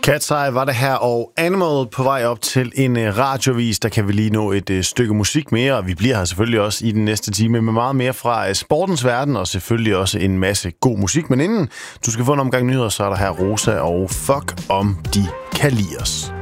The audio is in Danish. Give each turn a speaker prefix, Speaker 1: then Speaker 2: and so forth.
Speaker 1: Cat's Eye var det her, og Animal på vej op til en radiovis. Der kan vi lige nå et stykke musik mere, og vi bliver her selvfølgelig også i den næste time med meget mere fra sportens verden, og selvfølgelig også en masse god musik. Men inden du skal få en omgang nyheder, så er der her Rosa og Fuck om de kan lide os.